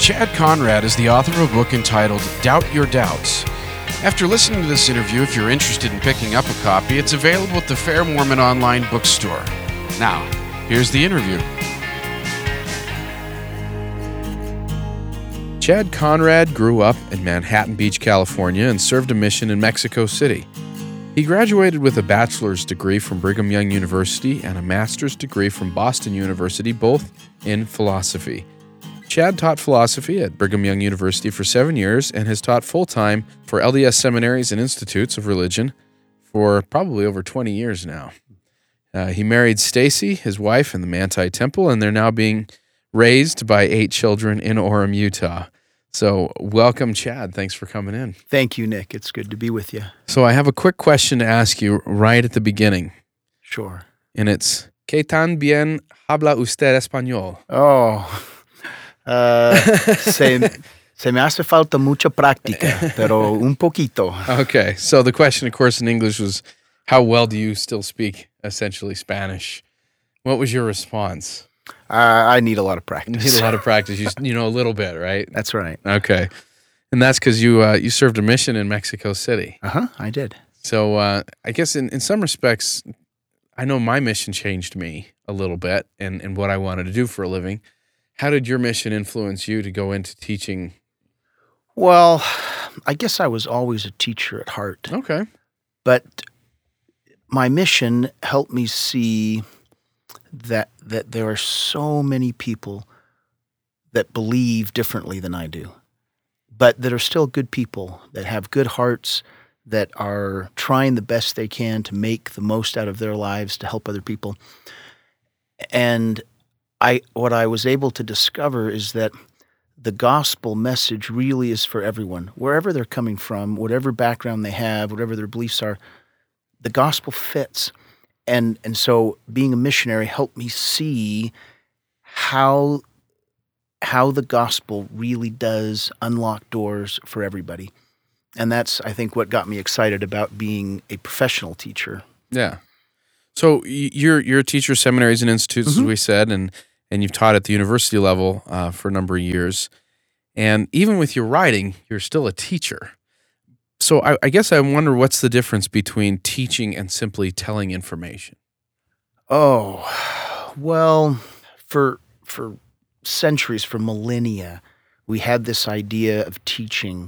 Chad Conrad is the author of a book entitled Doubt Your Doubts. After listening to this interview, if you're interested in picking up a copy, it's available at the Fair Mormon online bookstore. Now, here's the interview. Chad Conrad grew up in Manhattan Beach, California, and served a mission in Mexico City. He graduated with a bachelor's degree from Brigham Young University and a master's degree from Boston University, both in philosophy. Chad taught philosophy at Brigham Young University for 7 years and has taught full-time for LDS seminaries and institutes of religion for probably over 20 years now. He married Stacy, his wife, in the Manti Temple, and they're now being raised by 8 children in Orem, Utah. So welcome, Chad. Thanks for coming in. Thank you, Nick. It's good to be with you. So I have a quick question to ask you right at the beginning. Sure. And it's, ¿Qué tan bien habla usted español? Se me hace falta mucha práctica, pero un poquito. Okay. So the question, of course, in English was, how well do you still speak essentially Spanish? What was your response? I need a lot of practice. You need a lot of practice. You know a little bit, right? That's right. Okay. And that's because you served a mission in Mexico City. I did. So I guess in some respects, I know my mission changed me a little bit and what I wanted to do for a living. How did your mission influence you to go into teaching? Well, I guess I was always a teacher at heart. Okay. But my mission helped me see that there are so many people that believe differently than I do, but that are still good people, that have good hearts, that are trying the best they can to make the most out of their lives to help other people. And what I was able to discover is that the gospel message really is for everyone, wherever they're coming from, whatever background they have, whatever their beliefs are, the gospel fits. And so being a missionary helped me see how the gospel really does unlock doors for everybody. And that's, I think, what got me excited about being a professional teacher. Yeah. So you're a teacher of seminaries and institutes, as we said, and you've taught at the university level for a number of years. And even with your writing, you're still a teacher. So I guess I wonder what's the difference between teaching and simply telling information? Oh, well, for centuries, for millennia, we had this idea of teaching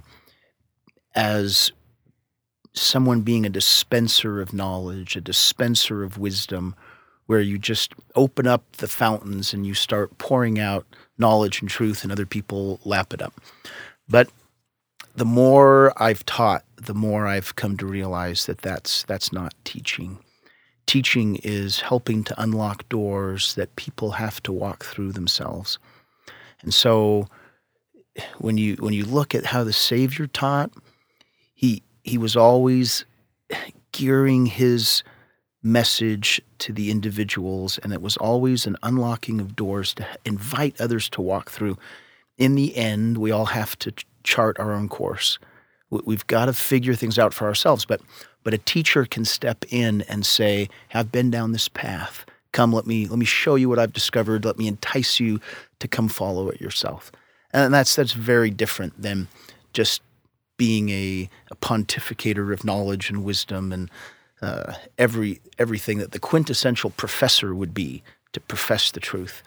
as someone being a dispenser of knowledge, a dispenser of wisdom, where you just open up the fountains and you start pouring out knowledge and truth and other people lap it up. But the more I've taught, the more I've come to realize that that's not teaching. Teaching is helping to unlock doors that people have to walk through themselves. And so when you look at how the Savior taught, he was always gearing his message to the individuals, and it was always an unlocking of doors to invite others to walk through. In the end, we all have to chart our own course. We've got to figure things out for ourselves, but a teacher can step in and say, "I've been down this path. Come, let me show you what I've discovered. Let me entice you to come follow it yourself." And that's very different than just being a pontificator of knowledge and wisdom and everything that the quintessential professor would be, to profess the truth.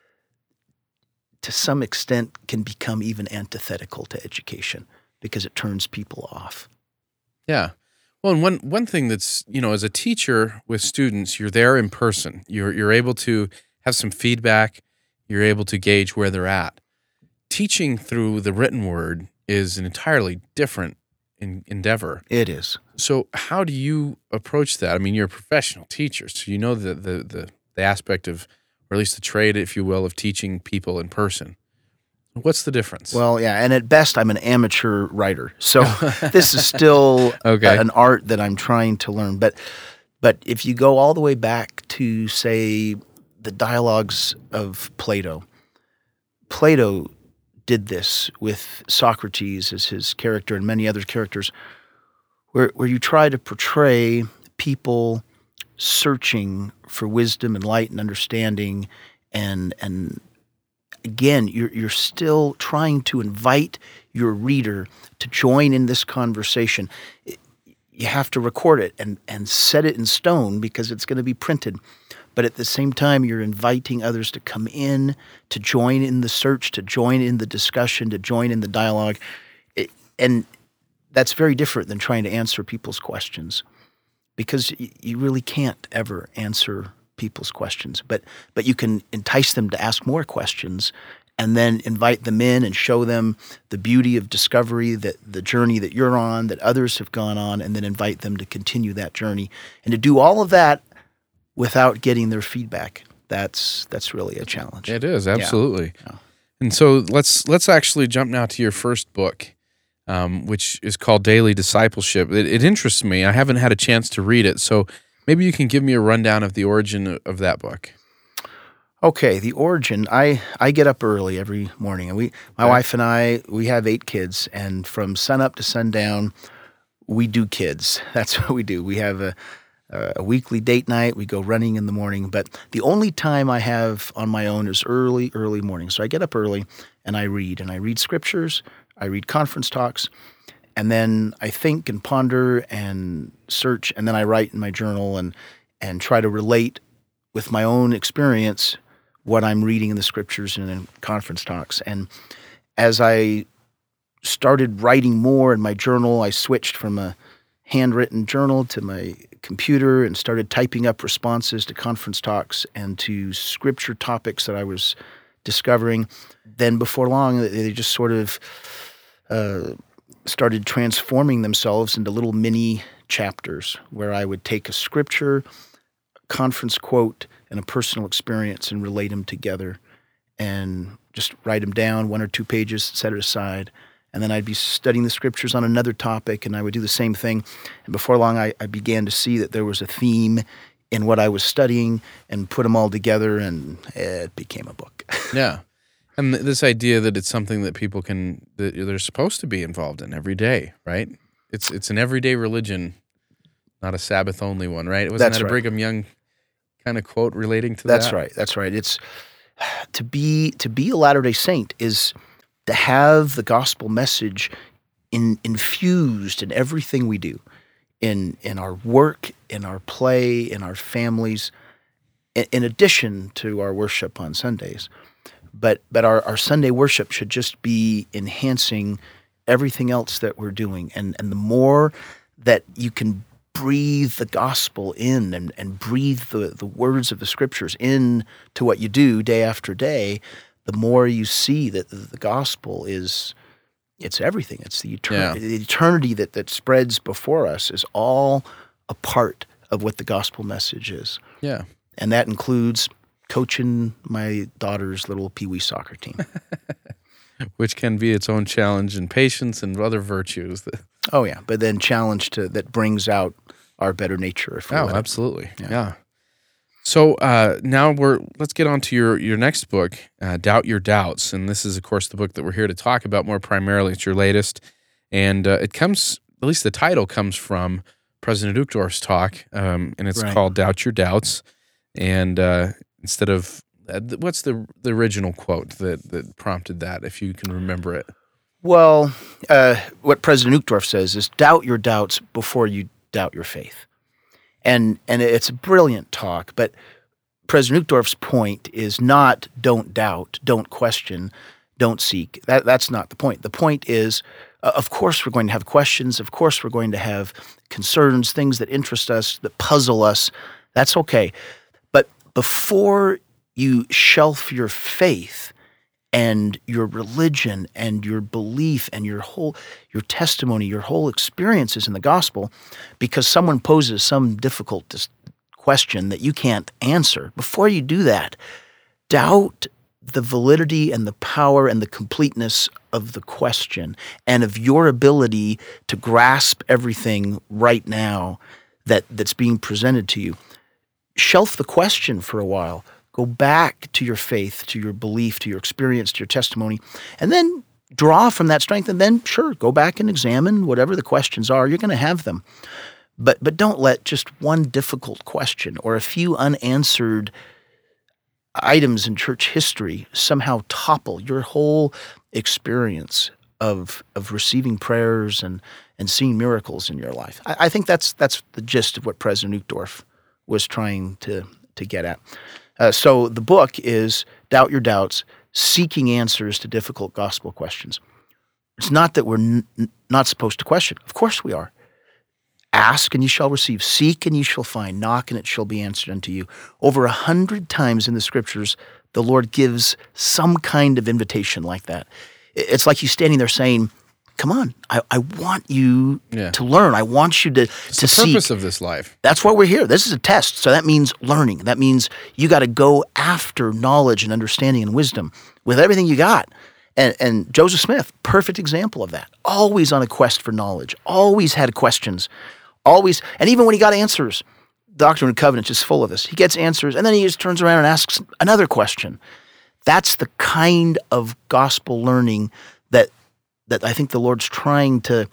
To some extent can become even antithetical to education because it turns people off. Yeah. Well, and one thing that's, as a teacher with students, you're there in person. You're able to have some feedback. You're able to gauge where they're at. Teaching through the written word is an entirely different endeavor. It is. So how do you approach that? I mean, you're a professional teacher, so you know the aspect of, or at least the trade, if you will, of teaching people in person. What's the difference? Well, yeah, and at best, I'm an amateur writer. So this is still okay. An art that I'm trying to learn. But if you go all the way back to, say, the dialogues of Plato did this with Socrates as his character and many other characters, where you try to portray people searching for wisdom and light and understanding and again, you're still trying to invite your reader to join in this conversation. You have to record it and set it in stone because it's going to be printed. But at the same time, you're inviting others to come in, to join in the search, to join in the discussion, to join in the dialogue. And that's very different than trying to answer people's questions, because you really can't ever answer people's questions. But you can entice them to ask more questions and then invite them in and show them the beauty of discovery, that the journey that you're on, that others have gone on, and then invite them to continue that journey. And to do all of that without getting their feedback, that's really a challenge. It is, absolutely. Yeah. And so let's actually jump now to your first book, which is called Daily Discipleship. It interests me. I haven't had a chance to read it, so maybe you can give me a rundown of the origin of that book. Okay, the origin. I get up early every morning, and my wife and I, we have 8 kids, and from sun up to sundown, we do kids. That's what we do. We have a weekly date night. We go running in the morning, but the only time I have on my own is early morning. So I get up early and I read scriptures, I read conference talks, and then I think and ponder and search, and then I write in my journal and try to relate with my own experience what I'm reading in the scriptures and in conference talks. And as I started writing more in my journal, I switched from a handwritten journal to my computer and started typing up responses to conference talks and to scripture topics that I was discovering. Then before long, they just sort of started transforming themselves into little mini chapters where I would take a scripture, a conference quote, and a personal experience and relate them together and just write them down, 1 or 2 pages, set it aside. And then I'd be studying the scriptures on another topic, and I would do the same thing. And before long, I began to see that there was a theme in what I was studying and put them all together, and it became a book. Yeah. And this idea that it's something that people that they're supposed to be involved in every day, right? It's an everyday religion, not a Sabbath-only one, right? Wasn't that a Brigham Young kind of quote relating to that? That's right. It's to be a Latter-day Saint is to have the gospel message infused in everything we do, in our work, in our play, in our families, in addition to our worship on Sundays. But our Sunday worship should just be enhancing everything else that we're doing. And the more that you can breathe the gospel in and breathe the words of the scriptures in to what you do day after day, the more you see that the gospel it's everything. It's the eternity that spreads before us is all a part of what the gospel message is. Yeah. And that includes coaching my daughter's little peewee soccer team. Which can be its own challenge and patience and other virtues. Oh, yeah. But then challenge that brings out our better nature. Absolutely. Yeah. So now let's get on to your next book, Doubt Your Doubts. And this is, of course, the book that we're here to talk about more primarily. It's your latest. And it comes, at least the title comes from President Uchtdorf's talk, and it's called Doubt Your Doubts. And instead of, what's the original quote that prompted that, if you can remember it? Well, what President Uchtdorf says is, doubt your doubts before you doubt your faith. And it's a brilliant talk, but President Uchtdorf's point is not don't doubt, don't question, don't seek. That's not the point. The point is, of course we're going to have questions. Of course we're going to have concerns, things that interest us, that puzzle us. That's okay. But before you shelf your faith and your religion and your belief and your testimony, your whole experiences in the gospel, because someone poses some difficult question that you can't answer, before you do that, doubt the validity and the power and the completeness of the question and of your ability to grasp everything right now that's being presented to you. Shelf the question for a while. Go back to your faith, to your belief, to your experience, to your testimony, and then draw from that strength, and then, sure, go back and examine whatever the questions are. You're going to have them. But don't let just one difficult question or a few unanswered items in church history somehow topple your whole experience of receiving prayers and seeing miracles in your life. I think that's the gist of what President Uchtdorf was trying to get at. So the book is Doubt Your Doubts, Seeking Answers to Difficult Gospel Questions. It's not that we're not supposed to question. Of course we are. Ask and you shall receive. Seek and you shall find. Knock and it shall be answered unto you. Over 100 times in the Scriptures, the Lord gives some kind of invitation like that. It's like he's standing there saying, come on, I want you to learn. I want you to seek. It's the purpose of this life. That's why we're here. This is a test. So that means learning. That means you got to go after knowledge and understanding and wisdom with everything you got. And Joseph Smith, perfect example of that. Always on a quest for knowledge. Always had questions. Always. And even when he got answers, Doctrine and Covenants is full of this. He gets answers, and then he just turns around and asks another question. That's the kind of gospel learning that I think the Lord's trying to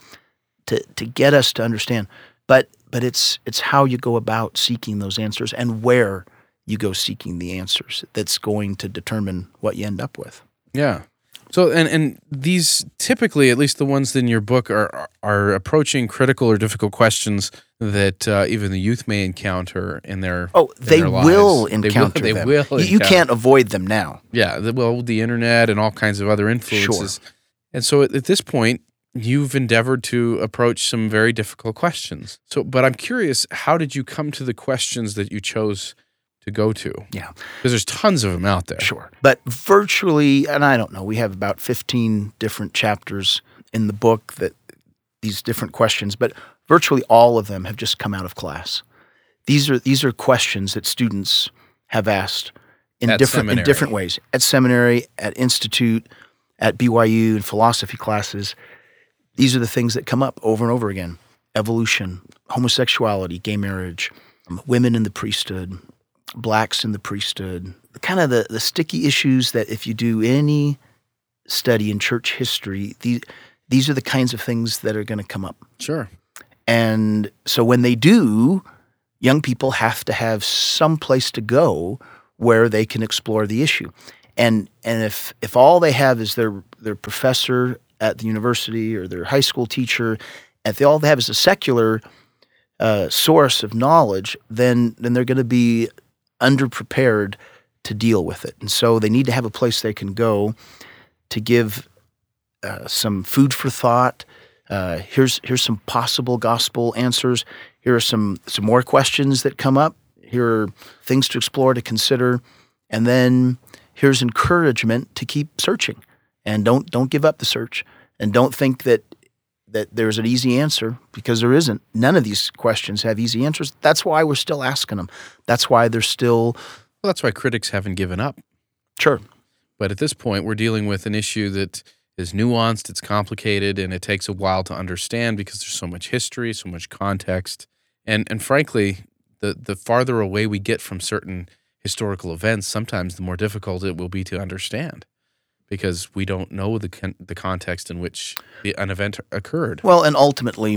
get us to understand. But it's how you go about seeking those answers and where you go seeking the answers that's going to determine what you end up with. Yeah. So and these typically, at least the ones in your book, are approaching critical or difficult questions that even the youth may encounter in their they will lives. encounter them. They will. You can't avoid them now. Yeah. The internet and all kinds of other influences. Sure. And so at this point, you've endeavored to approach some very difficult questions. But I'm curious, how did you come to the questions that you chose to go to? Yeah. Because there's tons of them out there. Sure. But virtually, and I don't know, we have about 15 different chapters in the book that these different questions, but virtually all of them have just come out of class. These are questions that students have asked in different ways. At seminary, at institute, at BYU, in philosophy classes. These are the things that come up over and over again. Evolution, homosexuality, gay marriage, women in the priesthood, blacks in the priesthood, kind of the sticky issues that if you do any study in church history, these are the kinds of things that are going to come up. Sure. And so when they do, young people have to have some place to go where they can explore the issue. And if all they have is their professor at the university or their high school teacher, if all they have is a secular source of knowledge, then they're going to be underprepared to deal with it. And so they need to have a place they can go to give some food for thought. Here's some possible gospel answers. Here are some more questions that come up. Here are things to explore, to consider. And then here's encouragement to keep searching. And don't give up the search. And don't think that there's an easy answer, because there isn't. None of these questions have easy answers. That's why we're still asking them. That's why they're still... Well, that's why critics haven't given up. Sure. But at this point, we're dealing with an issue that is nuanced, it's complicated, and it takes a while to understand because there's so much history, so much context. And frankly, the farther away we get from certain historical events, sometimes the more difficult it will be to understand, because we don't know the context in which an event occurred. Well, and ultimately,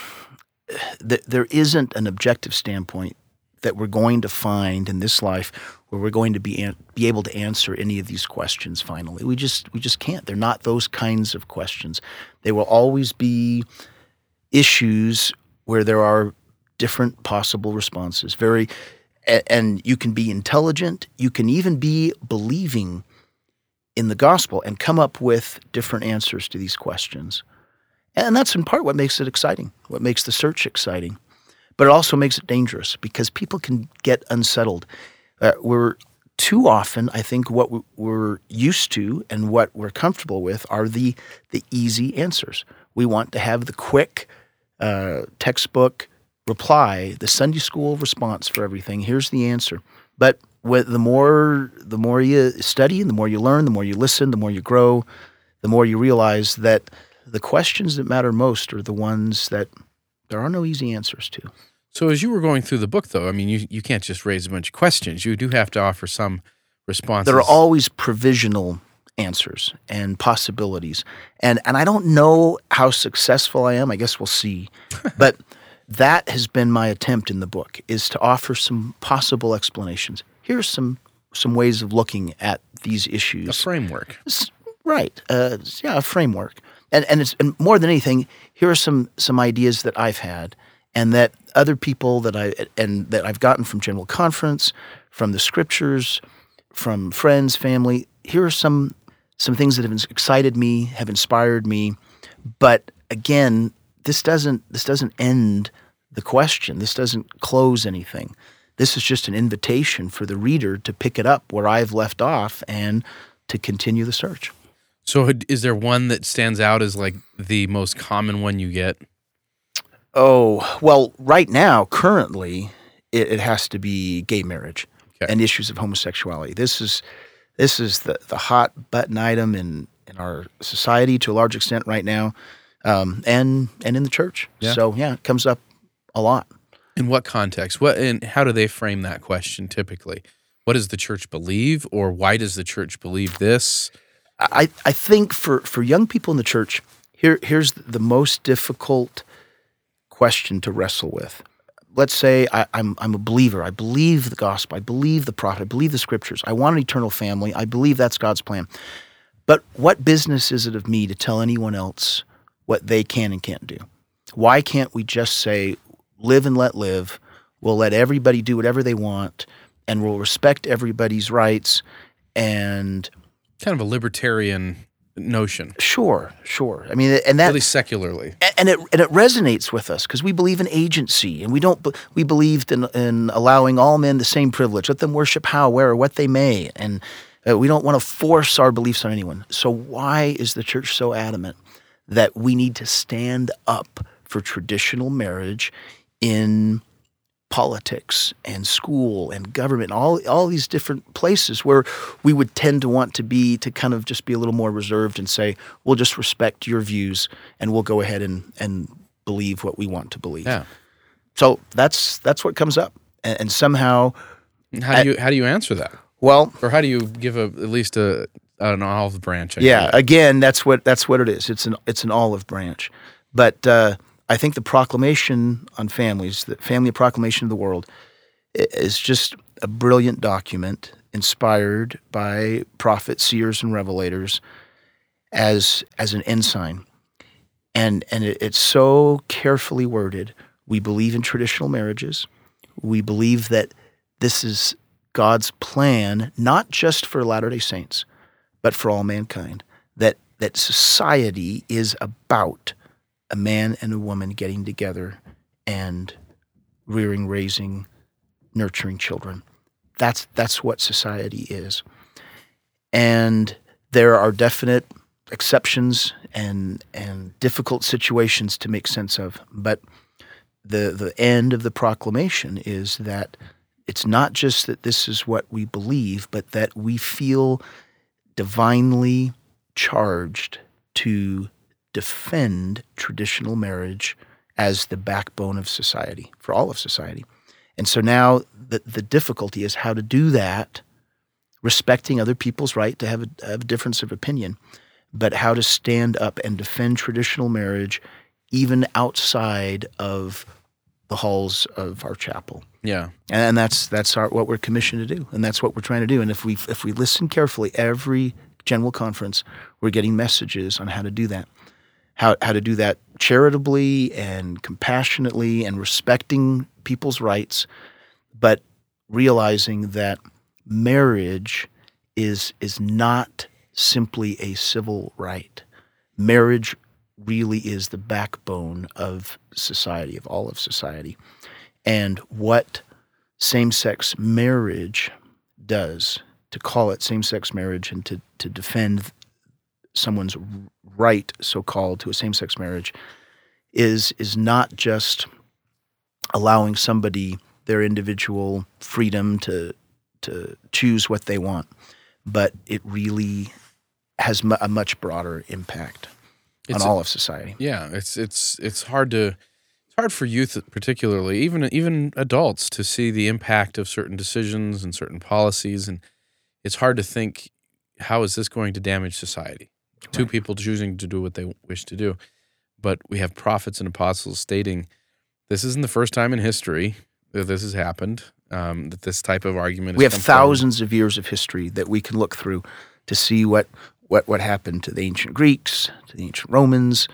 there isn't an objective standpoint that we're going to find in this life where we're going to be able to answer any of these questions finally. We just can't. They're not those kinds of questions. They will always be issues where there are different possible responses. And you can be intelligent. You can even be believing in the gospel and come up with different answers to these questions. And that's in part what makes it exciting, what makes the search exciting. But it also makes it dangerous because people can get unsettled. We're too often, I think, what we're used to and what we're comfortable with are the easy answers. We want to have the quick textbook reply, the Sunday school response for everything. Here's the answer. But the more you study, the more you learn, the more you listen, the more you grow, the more you realize that the questions that matter most are the ones that there are no easy answers to. So as you were going through the book, though, I mean, you can't just raise a bunch of questions. You do have to offer some responses. There are always provisional answers and possibilities. And I don't know how successful I am. I guess we'll see. But that has been my attempt in the book, is to offer some possible explanations. Here's some some ways of looking at these issues. A framework. Right. A framework. And more than anything, here are some ideas that I've had and that other people that I've gotten from General Conference, from the Scriptures, from friends, family. Here are some things that have excited me, have inspired me. But again, this doesn't end the question. This doesn't close anything. This is just an invitation for the reader to pick it up where I've left off and to continue the search. So is there one that stands out as like the most common one you get? Oh, well, right now, currently, it has to be gay marriage and issues of homosexuality. This is the hot button item in our society to a large extent right now, and in the church. Yeah. So it comes up a lot. In what context? And how do they frame that question typically? What does the church believe, or why does the church believe this? I think for young people in the church, here's the most difficult question to wrestle with. Let's say I'm a believer. I believe the gospel. I believe the prophet. I believe the Scriptures. I want an eternal family. I believe that's God's plan. But what business is it of me to tell anyone else what they can and can't do? Why can't we just say, live and let live? We'll let everybody do whatever they want, and we'll respect everybody's rights. And kind of a libertarian notion. Sure. I mean, and that really secularly, and it resonates with us because we believe in agency, and we believed in allowing all men the same privilege. Let them worship how, where, or what they may, and we don't want to force our beliefs on anyone. So why is the church so adamant that we need to stand up for traditional marriage in politics and school and government, and all these different places where we would tend to want to kind of just be a little more reserved and say, we'll just respect your views and we'll go ahead and believe what we want to believe. Yeah. So that's what comes up, and somehow. How do you answer that? Well, or how do you give at least an olive branch? Again, that's what it is. It's an olive branch, but. I think the Proclamation on Families, the Family Proclamation of the World, is just a brilliant document inspired by prophets, seers, and revelators as an ensign. And it's so carefully worded. We believe in traditional marriages. We believe that this is God's plan, not just for Latter-day Saints, but for all mankind, that society is about a man and a woman getting together and rearing, raising, nurturing children. That's what society is. And there are definite exceptions and difficult situations to make sense of. But the end of the proclamation is that it's not just that this is what we believe, but that we feel divinely charged to defend traditional marriage as the backbone of society, for all of society. And so now the difficulty is how to do that, respecting other people's right to have a difference of opinion, but how to stand up and defend traditional marriage even outside of the halls of our chapel. Yeah. And that's what we're commissioned to do, and that's what we're trying to do. And if we listen carefully, every General Conference, we're getting messages on how to do that. How to do that charitably and compassionately and respecting people's rights, but realizing that marriage is not simply a civil right. Marriage really is the backbone of society, of all of society. And what same-sex marriage does, to call it same-sex marriage and to defend someone's right, so-called, to a same-sex marriage, is not just allowing somebody their individual freedom to choose what they want, but it really has a much broader impact on all of society. Yeah, it's hard for youth particularly, even adults, to see the impact of certain decisions and certain policies, and it's hard to think, how is this going to damage society? Two people choosing to do what they wish to do. But we have prophets and apostles stating this isn't the first time in history that this has happened. that this type of argument. We have thousands of years of history that we can look through to see what happened to the ancient Greeks, to the ancient Romans,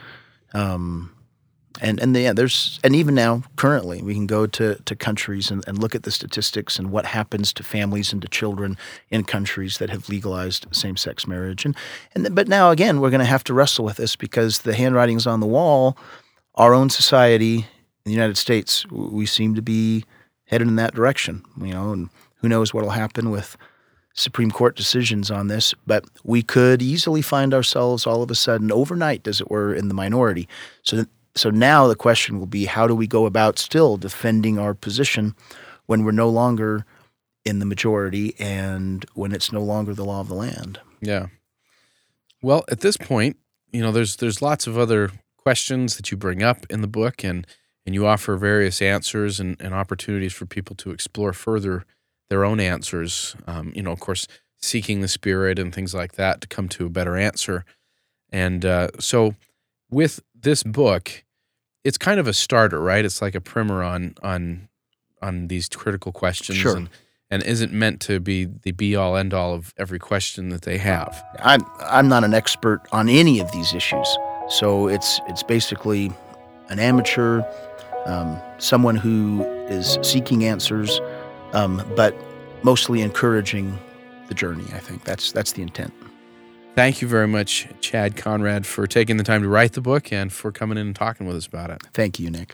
and even now currently we can go to countries and look at the statistics and what happens to families and to children in countries that have legalized same-sex marriage. But now again we're going to have to wrestle with this because the handwriting's on the wall. Our own society in the United States, we seem to be headed in that direction, and who knows what will happen with Supreme Court decisions on this, but we could easily find ourselves all of a sudden overnight, as it were, in the minority. So now the question will be, how do we go about still defending our position when we're no longer in the majority and when it's no longer the law of the land? Yeah. Well, at this point, there's lots of other questions that you bring up in the book, and you offer various answers and opportunities for people to explore further their own answers, of course, seeking the Spirit and things like that to come to a better answer. And so with this book, it's kind of a starter, right? It's like a primer on these critical questions. Sure. And isn't meant to be the be-all, end-all of every question that they have. I'm not an expert on any of these issues, so it's basically an amateur, someone who is seeking answers, but mostly encouraging the journey. I think that's the intent. Thank you very much, Chad Conrad, for taking the time to write the book and for coming in and talking with us about it. Thank you, Nick.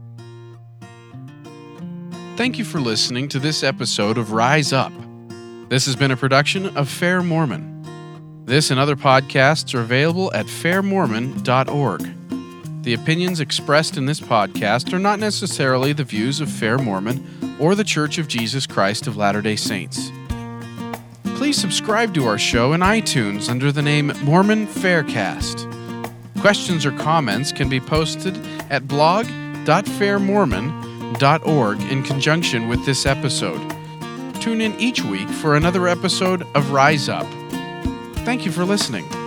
Thank you for listening to this episode of Rise Up. This has been a production of Fair Mormon. This and other podcasts are available at fairmormon.org. The opinions expressed in this podcast are not necessarily the views of Fair Mormon or the Church of Jesus Christ of Latter-day Saints. Please subscribe to our show in iTunes under the name Mormon Faircast. Questions or comments can be posted at blog.fairmormon.org in conjunction with this episode. Tune in each week for another episode of Rise Up. Thank you for listening.